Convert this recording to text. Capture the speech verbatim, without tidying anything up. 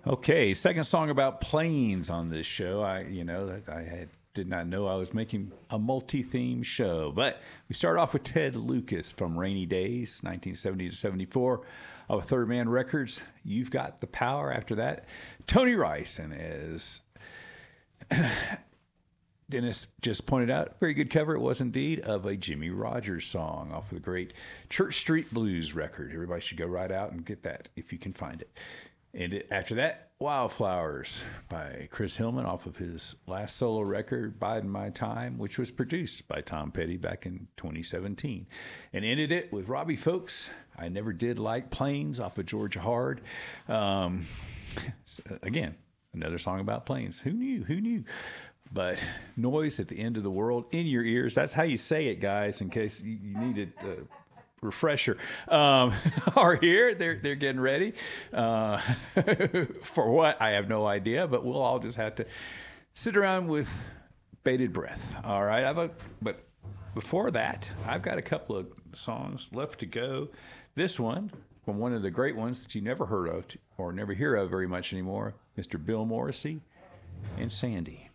Okay, second song about planes on this show. I, you know, that I had, did not know I was making a multi-theme show. But we start off with Ted Lucas from Rainy Days, nineteen seventy to seventy-four, of Third Man Records. You've Got the Power. After that, Tony Rice, and as Dennis just pointed out, very good cover it was indeed of a Jimmy Rogers song off of the great Church Street Blues record. Everybody should go right out and get that if you can find it. And it, after that, Wildflowers by Chris Hillman off of his last solo record, Biding My Time, which was produced by Tom Petty back in twenty seventeen. And ended it with Robbie Folks, I Never Did Like Planes off of Georgia Hard. Um, so again, another song about planes. Who knew? Who knew? But Noise at the End of the World in your ears. That's how you say it, guys, in case you, you needed a refresher. Um, are here. They're, they're getting ready. Uh, for what? I have no idea, but we'll all just have to sit around with bated breath. All right. I've a, but before that, I've got a couple of songs left to go. This one from one of the great ones that you never heard of or never hear of very much anymore, Mister Bill Morrissey and Sandy.